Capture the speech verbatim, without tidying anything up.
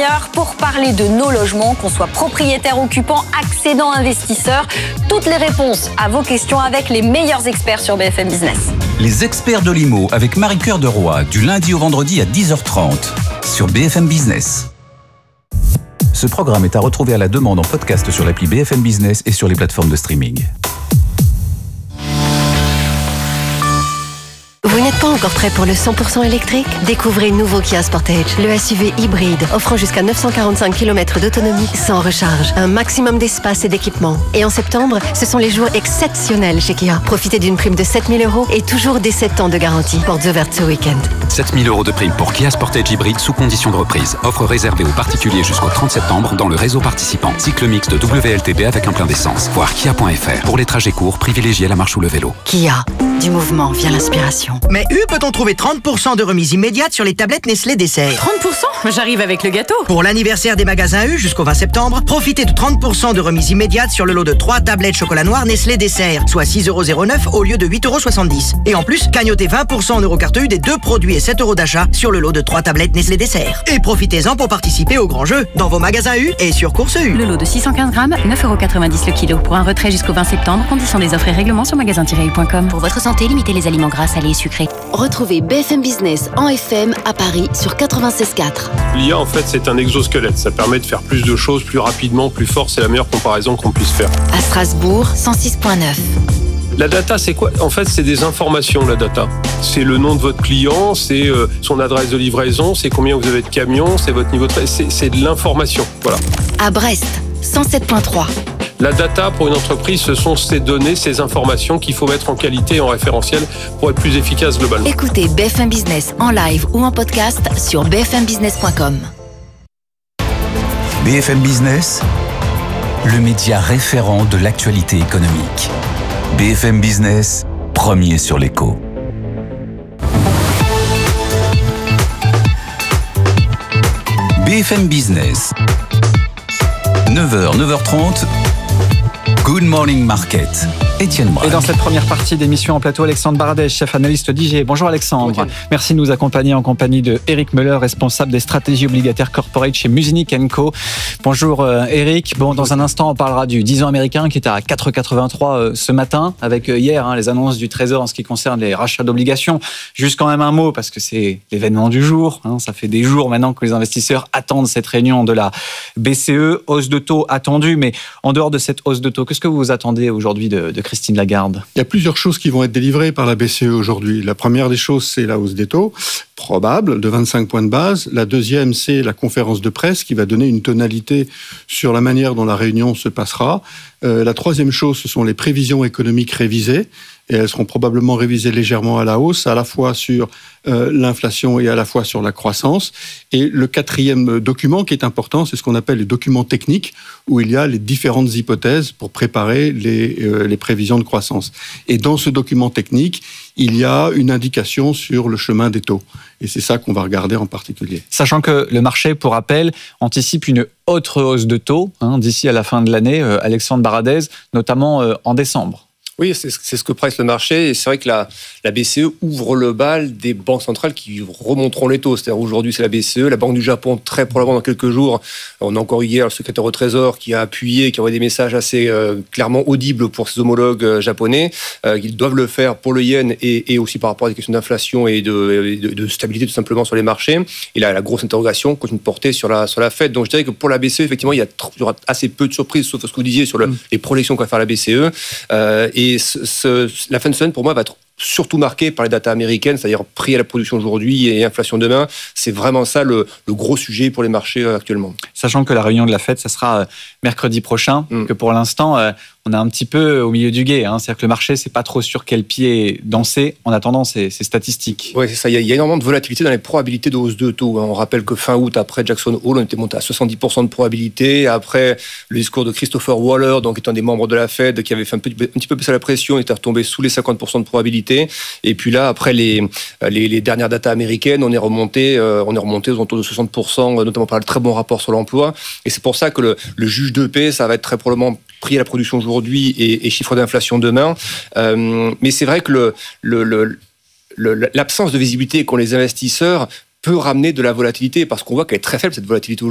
demi-heure pour parler de nos logements, qu'on soit propriétaire, occupant, accédant, investisseur. Toutes les réponses à vos questions avec les meilleurs experts sur B F M Business. Les experts de l'I M O avec Marie-Cœur de Roy, du lundi au vendredi à dix heures trente sur B F M Business. Ce programme est à retrouver à la demande en podcast sur l'appli B F M Business et sur les plateformes de streaming. Vous n'êtes pas encore prêt pour le cent pour cent électrique ? Découvrez le nouveau Kia Sportage, le S U V hybride, offrant jusqu'à neuf cent quarante-cinq kilomètres d'autonomie sans recharge, un maximum d'espace et d'équipement. Et en septembre, ce sont les jours exceptionnels chez Kia. Profitez d'une prime de sept mille euros et toujours des sept ans de garantie. Portes ouvertes ce week-end. sept mille euros de prime pour Kia Sportage hybride sous condition de reprise. Offre réservée aux particuliers jusqu'au trente septembre dans le réseau participant. Cycle mixte W L T B avec un plein d'essence. Voir kia point f r. Pour les trajets courts, privilégiez la marche ou le vélo. Kia, du mouvement vient l'inspiration. Mais U, peut-on trouver trente pour cent de remise immédiate sur les tablettes Nestlé Dessert ? trente pour cent ? J'arrive avec le gâteau. Pour l'anniversaire des magasins U jusqu'au vingt septembre, profitez de trente pour cent de remise immédiate sur le lot de trois tablettes chocolat noir Nestlé Dessert, soit six euros zéro neuf au lieu de huit euros soixante-dix. Et en plus, cagnotez vingt pour cent en eurocarte U des deux produits et sept euros d'achat sur le lot de trois tablettes Nestlé Dessert. Et profitez-en pour participer au grand jeu dans vos magasins U et sur Course U. Le lot de six cent quinze grammes, neuf euros quatre-vingt-dix le kilo. Pour un retrait jusqu'au vingt septembre, conditions des offres et règlements sur magasin tiret u point com. Pour votre santé, limitez les aliments gras, salés et sucrés. Retrouvez B F M Business en F M à Paris sur quatre-vingt-seize quatre. L'I A, en fait, c'est un exosquelette. Ça permet de faire plus de choses plus rapidement, plus fort. C'est la meilleure comparaison qu'on puisse faire. À Strasbourg, cent six virgule neuf. La data, c'est quoi ? En fait, c'est des informations, la data. C'est le nom de votre client, c'est euh, son adresse de livraison, c'est combien vous avez de camions, c'est votre niveau de... C'est, c'est de l'information, voilà. À Brest, cent sept virgule trois. La data, pour une entreprise, ce sont ces données, ces informations qu'il faut mettre en qualité et en référentiel pour être plus efficace globalement. Écoutez B F M Business en live ou en podcast sur b f m business point com. B F M Business, le média référent de l'actualité économique. B F M Business, premier sur l'écho. B F M Business, neuf heures, neuf heures trente, Good Morning Market. Étienne Braque. Et dans cette première partie d'émission en plateau, Alexandre Baradez, chef analyste d'I G. Bonjour Alexandre. Bonjour. Merci de nous accompagner en compagnie de Eric Müller, responsable des stratégies obligataires corporate chez Muzinich and Co. Bonjour euh, Eric. Bon, dans un instant, on parlera du dix ans américain qui est à quatre virgule quatre-vingt-trois euh, ce matin, avec euh, hier hein, les annonces du Trésor en ce qui concerne les rachats d'obligations. Juste quand même un mot, parce que c'est l'événement du jour. Hein, ça fait des jours maintenant que les investisseurs attendent cette réunion de la B C E. Hausse de taux attendue, mais en dehors de cette hausse de taux, qu'est-ce que vous attendez aujourd'hui de, de Christine Lagarde ? Il y a plusieurs choses qui vont être délivrées par la B C E aujourd'hui. La première des choses, c'est la hausse des taux, probable, de vingt-cinq points de base. La deuxième, c'est la conférence de presse qui va donner une tonalité sur la manière dont la réunion se passera. Euh, la troisième chose, ce sont les prévisions économiques révisées. Et elles seront probablement révisées légèrement à la hausse, à la fois sur euh, l'inflation et à la fois sur la croissance. Et le quatrième document qui est important, c'est ce qu'on appelle le document technique, où il y a les différentes hypothèses pour préparer les, euh, les prévisions de croissance. Et dans ce document technique, il y a une indication sur le chemin des taux. Et c'est ça qu'on va regarder en particulier. Sachant que le marché, pour rappel, anticipe une autre hausse de taux hein, d'ici à la fin de l'année, euh, Alexandre Baradez, notamment euh, en décembre. Oui, c'est, c'est ce que presse le marché. Et c'est vrai que la, la B C E ouvre le bal des banques centrales qui remonteront les taux. C'est-à-dire aujourd'hui, c'est la B C E. La Banque du Japon, très probablement dans quelques jours. On a encore hier le secrétaire au Trésor qui a appuyé, qui a envoyé des messages assez euh, clairement audibles pour ses homologues euh, japonais. Euh, ils doivent le faire pour le yen et, et aussi par rapport à des questions d'inflation et de, de, de stabilité tout simplement sur les marchés. Et là, la grosse interrogation continue de porter sur la, sur la Fed. Donc je dirais que pour la B C E, effectivement, il y, a, il y aura assez peu de surprises, sauf ce que vous disiez sur le, mmh. les projections qu'a faire la B C E. Euh, et Et ce, ce, la fin de semaine, pour moi, va être surtout marquée par les datas américaines, c'est-à-dire prix à la production aujourd'hui et inflation demain. C'est vraiment ça le, le gros sujet pour les marchés actuellement. Sachant que la réunion de la Fed, ça sera mercredi prochain, mmh. que pour l'instant, on est un petit peu au milieu du gué. Hein. C'est-à-dire que le marché ne sait pas trop sur quel pied danser en attendant ces, ces statistiques. Oui, c'est ça. Il y, a, il y a énormément de volatilité dans les probabilités de hausse de taux. On rappelle que fin août, après Jackson Hole, on était monté à soixante-dix pour cent de probabilité. Après le discours de Christopher Waller, donc étant des membres de la Fed, qui avait fait un, peu, un petit peu plus à la pression, il était retombé sous les cinquante pour cent de probabilité. Et puis là, après les, les, les dernières datas américaines, on est remonté, euh, on est remonté aux alentours de soixante pour cent, notamment par le très bon rapport sur l'emploi. Et c'est pour ça que le, le juge de paix, ça va être très probablement prix à la production aujourd'hui et, et chiffre d'inflation demain. Euh, mais c'est vrai que le, le, le, le, l'absence de visibilité qu'ont les investisseurs peut ramener de la volatilité, parce qu'on voit qu'elle est très faible, cette volatilité